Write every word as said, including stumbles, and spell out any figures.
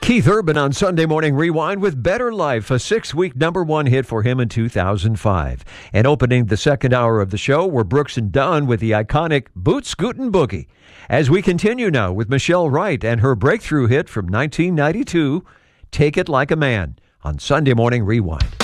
Keith Urban on Sunday Morning Rewind with Better Life, a six-week number one hit for him in two thousand five. And opening the second hour of the show were Brooks and Dunn with the iconic Boot Scootin' Boogie. As we continue now with Michelle Wright and her breakthrough hit from nineteen ninety-two, Take It Like a Man, on Sunday Morning Rewind.